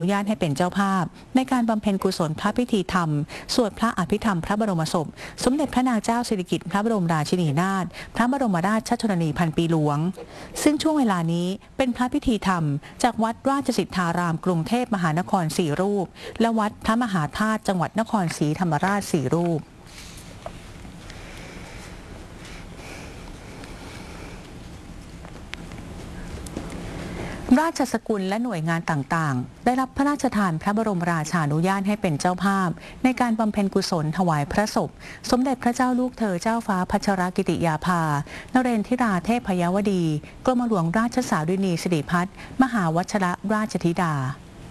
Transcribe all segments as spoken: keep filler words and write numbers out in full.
อนุญาตให้เป็นเจ้าภาพในการบำเพ็ญกุศลพระพิธีธรรมสวดพระอภิธรรมพระบรมศพสมเด็จพระนางเจ้าสิริกิติ์พระบรมราชินีนาถพระบรมราชชนนีพันปีหลวงซึ่งช่วงเวลานี้เป็นพระพิธีธรรมจากวัดราชสิทธารามกรุงเทพมหานครสี่รูปและวัดพระมหาธาตุจังหวัดนครศรีธรรมราชสี่รูปราชสกุลและหน่วยงานต่างๆได้รับพระราชทานพระบรมราชานุญาตให้เป็นเจ้าภาพในการบำเพ็ญกุศลถวายพระศพสมเด็จพระเจ้าลูกเธอเจ้าฟ้าพัชรกิติยาภานเรนทิราเทพยวดีกรมหลวงราชสารินีสิริพัฒน์มหาวชรราชธิดา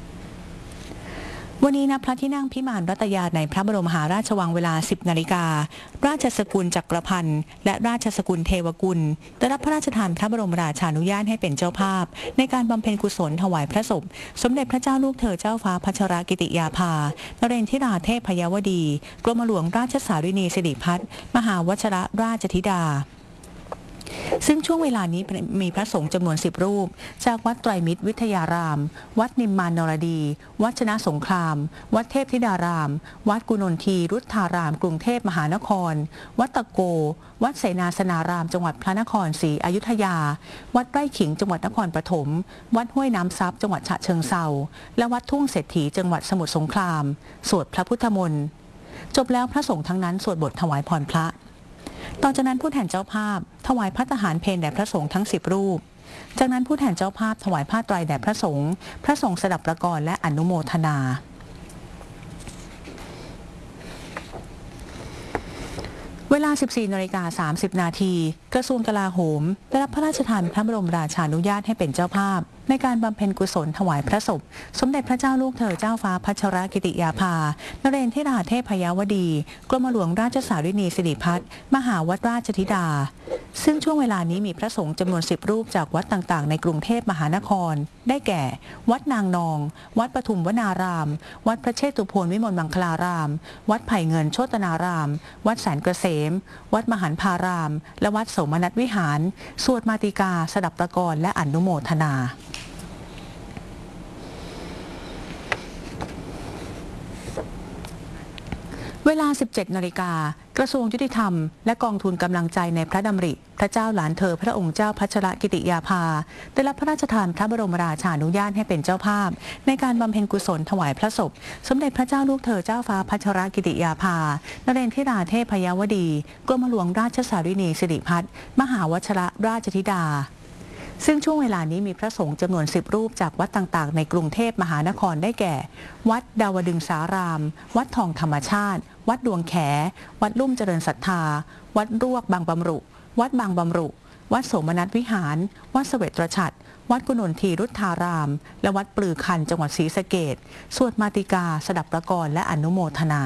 วันนี้ณพระที่นั่งพิมานรัตยาในพระบรมมหาราชวังเวลา สิบนาฬิการาชสกุลจักรพันธ์และราชสกุลเทวกุลได้รับพระราชทานพระบรมราชานุญาตให้เป็นเจ้าภาพในการบำเพ็ญกุศลถวายพระศพสมเด็จพระเจ้าลูกเธอเจ้าฟ้าพัชรกิติยาภานเรนทิราเทพยวดีกรมหลวงราชสารินีสิริพัฒน์มหาวชรราชธิดาซึ่งช่วงเวลานี้มีพระสงฆ์จำนวนสิบรูปจากวัดไตรมิตรวิทยารามวัดนิมมานนรดีวัดชนะสงครามวัดเทพธิดารามวัดกุนนทีรุทธารามกรุงเทพมหานครวัดตะโกวัดเสนาสนารามจังหวัดพระนครศรีอยุธยาวัดไร่ขิงจังหวัดนครปฐมวัดห้วยน้ำซับจังหวัดฉะเชิงเทราและวัดทุ่งเศรษฐีจังหวัดสมุทรสงครามสวดพระพุทธมนต์จบแล้วพระสงฆ์ทั้งนั้นสวดบทถวายพรพระต่อจากนั้นผู้แทนเจ้าภาพถวายพระทหารเพลแด่พระสงฆ์ทั้งสิบรูปจากนั้นผู้แทนเจ้าภาพถวายผ้าไตรแด่พระสงฆ์พระสงฆ์สดับประกรและอนุโมทนาเวลา สิบสี่นาฬิกาสามสิบนาทีกระทรวงกลาโหมได้รับพระราชทานพระบรมราชานุญาตให้เป็นเจ้าภาพในการบำเพ็ญกุศลถวายพระศพสมเด็จพระเจ้าลูกเธอเจ้าฟ้าพัชรกิติยาภานเรนทิราเทพยวดีกรมหลวงราชสารินีสิริพัฒน์มหาวชรราชธิดาซึ่งช่วงเวลานี้มีพระสงฆ์จำนวนสิบรูปจากวัดต่างๆในกรุงเทพมหานครได้แก่วัดนางนองวัดปทุมวนารามวัดพระเชตุพนวิมลมังคลารามวัดไผ่เงินโชตนารามวัดแสนเกษมวัดมหันพารามและวัดโสมนัสวิหารสวดมาติกาสดับประกรและอนุโมทนาเวลา สิบเจ็ดนาฬิกากระทรวงยุติธรรมและกองทุนกำลังใจในพระดำริพระเจ้าหลานเธอพระองค์เจ้าพัชรกิติยาภาได้รับพระราชทานพระบรมราชานุญาตให้เป็นเจ้าภาพในการบำเพ็ญกุศลถวายพระศพสมเด็จพระเจ้าลูกเธอเจ้าฟ้าพัชรกิติยาภานเรนทิราเทพยวดีกรมหลวงราชสารินีสิริพัฒน์มหาวชรราชธิดาซึ่งช่วงเวลานี้มีพระสงฆ์จำนวนสิบรูปจากวัดต่างๆในกรุงเทพมหานครได้แก่วัดดาวดึงสารามวัดทองธรรมชาติวัดดวงแขวัดลุ่มเจริญศรัทธาวัดรวกบางบำรุวัดบางบำรุวัดโสมนัสวิหารวัดเสวตฉัตรวัดกุนนทีรุทธารามและวัดปลือคันจังหวัดศรีสะเกษสวดมาติกาสดับประกรและอนุโมทนา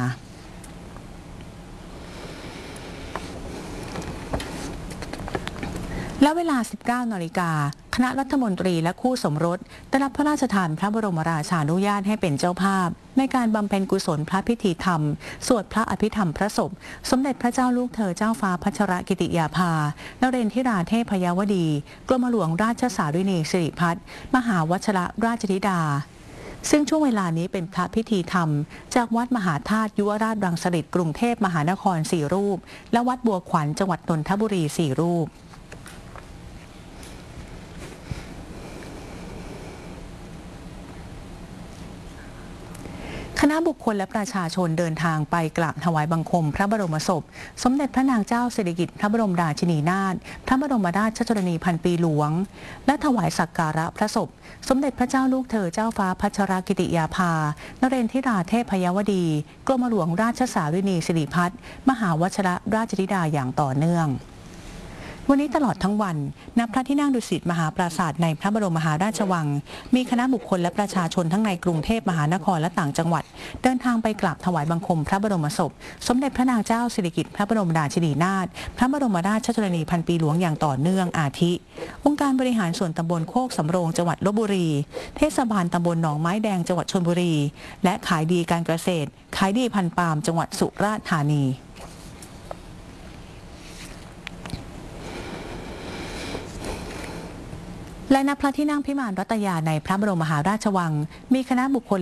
และเวลา สิบเก้านาฬิกาคณะรัฐมนตรีและคู่สมรสได้รับพระราชทานพระบรมราชานุญาตให้เป็นเจ้าภาพในการบำเพ็ญกุศลพระพิธีธรรมสวดพระอภิธรรมพระศพสมเด็จพระเจ้าลูกเธอเจ้าฟ้าพัชรกิติยาภานเรนทิราเทพยวดีกรมหลวงราชสารินีสิริพัฒน์มหาวชรราชธิดาซึ่งช่วงเวลานี้เป็นพระพิธีธรรมจากวัดมหาธาตุยุวราชรังสฤษฎ์กรุงเทพมหานครสี่รูปและวัดบัวขวัญจังหวัดนนทบุรีสี่รูปคณะบุคคลและประชาชนเดินทางไปกราบถวายบังคมพระบรมศพสมเด็จพระนางเจ้าสิริกิติ์พระบรมราชินีนาถพระบรมราชชนนีพันปีหลวงและถวายสักการะพระศพสมเด็จพระเจ้าลูกเธอเจ้าฟ้าพัชรกิติยาภานเรนทิราเทพยวดีกรมหลวงราชสารินีสิริพัฒน์มหาวชรราชธิดาอย่างต่อเนื่องวันนี้ตลอดทั้งวันณพระที่นั่งดุสิตมหาปราสาทในพระบรมมหาราชวังมีคณะบุคคลและประชาชนทั้งในกรุงเทพมหานครและต่างจังหวัดเดินทางไปกราบถวายบังคมพระบรมศพสมเด็จพระนางเจ้าสิริกิติ์พระบรมราชินีนาถพระบรมราชชนนีพันปีหลวงอย่างต่อเนื่องอาทิองค์การบริหารส่วนตำบลโคกสำโรงจังหวัดลพบุรีเทศบาลตำบลหนองไม้แดงจังหวัดชลบุรีและขายดีการเกษตรขายดีพันธุ์ปาล์มจังหวัดสุราษฎร์ธานี และณพระที่นั่งพิมานรัตยาในพระบรมมหาราชวังมีคณะบุคคล